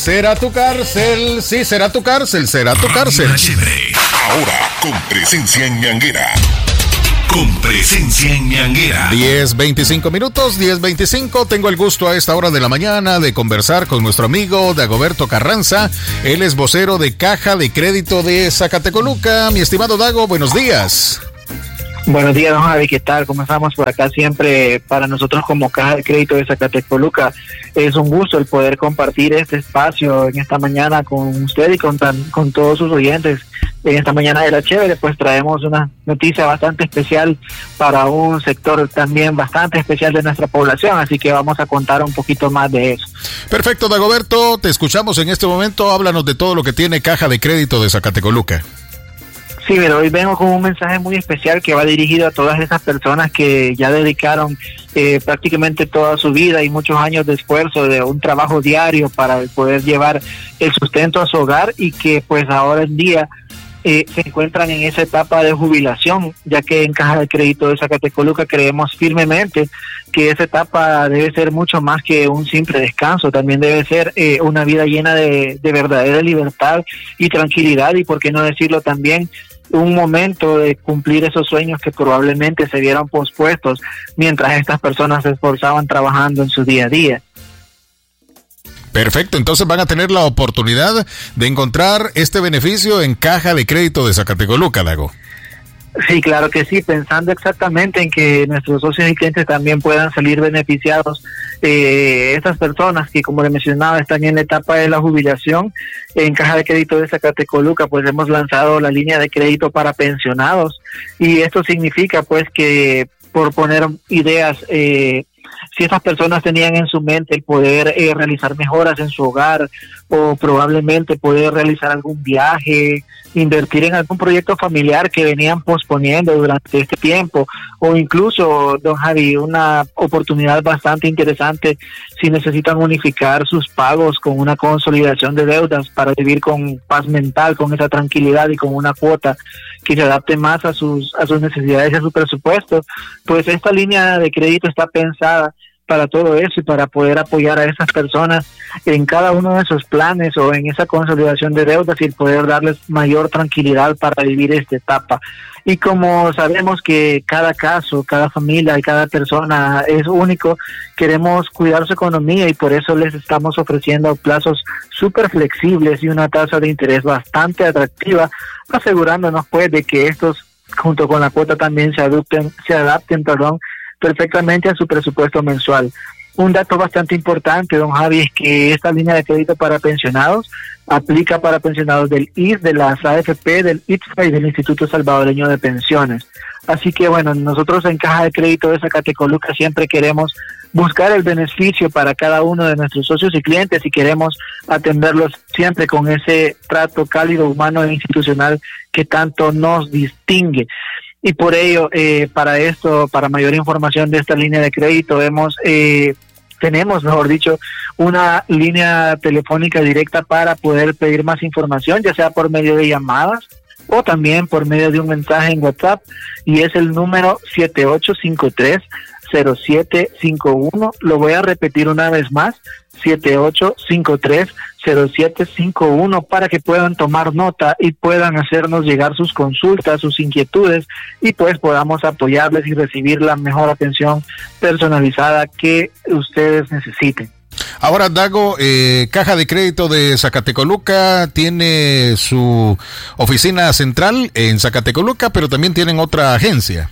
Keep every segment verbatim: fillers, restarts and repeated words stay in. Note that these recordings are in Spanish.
Será tu cárcel, sí, será tu cárcel, será tu cárcel. Ahora, con presencia en Ñanguera. Con presencia en Ñanguera. diez veinticinco minutos, diez veinticinco. Tengo el gusto a esta hora de la mañana de conversar con nuestro amigo Dagoberto Carranza. Él es vocero de Caja de Crédito de Zacatecoluca. Mi estimado Dago, buenos días. Buenos días, don Javi, ¿qué tal? Comenzamos por acá siempre. Para nosotros como Caja de Crédito de Zacatecoluca es un gusto el poder compartir este espacio en esta mañana con usted y con, tan, con todos sus oyentes. En esta mañana de la chévere, pues traemos una noticia bastante especial para un sector también bastante especial de nuestra población, así que vamos a contar un poquito más de eso. Perfecto, Dagoberto, te escuchamos en este momento. Háblanos de todo lo que tiene Caja de Crédito de Zacatecoluca. Sí, pero hoy vengo con un mensaje muy especial que va dirigido a todas esas personas que ya dedicaron eh, prácticamente toda su vida y muchos años de esfuerzo, de un trabajo diario para poder llevar el sustento a su hogar y que pues ahora en día eh, se encuentran en esa etapa de jubilación, ya que en Caja de Crédito de Zacatecoluca creemos firmemente que esa etapa debe ser mucho más que un simple descanso, también debe ser eh, una vida llena de, de verdadera libertad y tranquilidad y, por qué no decirlo también, un momento de cumplir esos sueños que probablemente se vieron pospuestos mientras estas personas se esforzaban trabajando en su día a día. Perfecto, entonces van a tener la oportunidad de encontrar este beneficio en Caja de Crédito de Zacatecoluca, Dago. Sí, claro que sí, pensando exactamente en que nuestros socios y clientes también puedan salir beneficiados. Eh, estas personas que, como le mencionaba, están en la etapa de la jubilación, en Caja de Crédito de Zacatecoluca, pues hemos lanzado la línea de crédito para pensionados, y esto significa pues que, por poner ideas, eh, si estas personas tenían en su mente el poder eh, realizar mejoras en su hogar, o probablemente poder realizar algún viaje, invertir en algún proyecto familiar que venían posponiendo durante este tiempo, o incluso, don Javi, una oportunidad bastante interesante si necesitan unificar sus pagos con una consolidación de deudas para vivir con paz mental, con esa tranquilidad y con una cuota que se adapte más a sus a sus necesidades y a su presupuesto, pues esta línea de crédito está pensada para todo eso y para poder apoyar a esas personas en cada uno de esos planes o en esa consolidación de deudas y poder darles mayor tranquilidad para vivir esta etapa. Y como sabemos que cada caso, cada familia y cada persona es único, queremos cuidar su economía y por eso les estamos ofreciendo plazos súper flexibles y una tasa de interés bastante atractiva, asegurándonos pues de que estos, junto con la cuota, también se adapten, se adapten, perdón, perfectamente a su presupuesto mensual. Un dato bastante importante, don Javi, es que esta línea de crédito para pensionados aplica para pensionados del I S, de las A F P, del I T F A y del Instituto Salvadoreño de Pensiones. Así que bueno, nosotros en Caja de Crédito de Zacatecoluca siempre queremos buscar el beneficio para cada uno de nuestros socios y clientes y queremos atenderlos siempre con ese trato cálido, humano e institucional que tanto nos distingue. Y por ello, eh, para esto, para mayor información de esta línea de crédito, hemos, eh, tenemos, mejor dicho, una línea telefónica directa para poder pedir más información, ya sea por medio de llamadas o también por medio de un mensaje en WhatsApp, y es el número siete ocho cinco tres, cero siete cinco uno. Lo voy a repetir una vez más, siete ocho cinco tres, cero siete cinco uno, para que puedan tomar nota y puedan hacernos llegar sus consultas, sus inquietudes, y pues podamos apoyarles y recibir la mejor atención personalizada que ustedes necesiten. Ahora, Dago, eh, Caja de Crédito de Zacatecoluca tiene su oficina central en Zacatecoluca, pero también tienen otra agencia.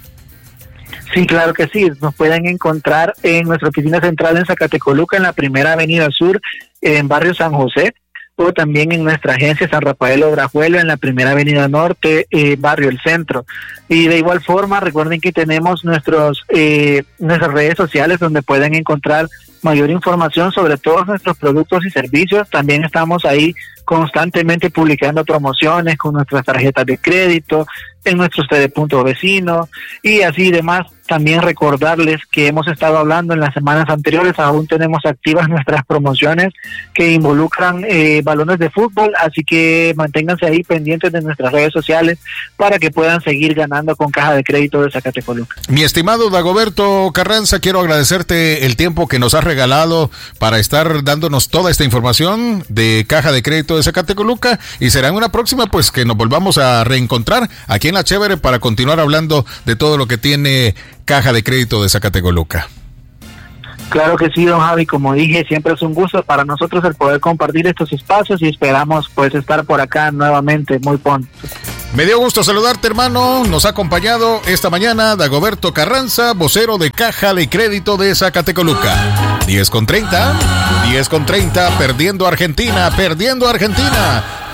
Sí, claro que sí. Nos pueden encontrar en nuestra oficina central en Zacatecoluca, en la Primera Avenida Sur, en Barrio San José, o también en nuestra agencia San Rafael Obrajuelo, en la Primera Avenida Norte, eh, Barrio El Centro. Y de igual forma, recuerden que tenemos nuestros eh, nuestras redes sociales donde pueden encontrar mayor información sobre todos nuestros productos y servicios. También estamos ahí constantemente publicando promociones con nuestras tarjetas de crédito, en nuestro C D Punto Vecino y así demás. También recordarles que hemos estado hablando en las semanas anteriores, aún tenemos activas nuestras promociones que involucran eh, balones de fútbol, así que manténganse ahí pendientes de nuestras redes sociales para que puedan seguir ganando con Caja de Crédito de Zacatecoluca. Mi estimado Dagoberto Carranza, quiero agradecerte el tiempo que nos has regalado regalado para estar dándonos toda esta información de Caja de Crédito de Zacatecoluca, y será en una próxima pues que nos volvamos a reencontrar aquí en La Chévere para continuar hablando de todo lo que tiene Caja de Crédito de Zacatecoluca. Claro que sí, don Javi, como dije, siempre es un gusto para nosotros el poder compartir estos espacios y esperamos pues estar por acá nuevamente muy pronto. Me dio gusto saludarte, hermano. Nos ha acompañado esta mañana Dagoberto Carranza, vocero de Caja de Crédito de Zacatecoluca. diez con treinta, diez con treinta, perdiendo Argentina, perdiendo Argentina.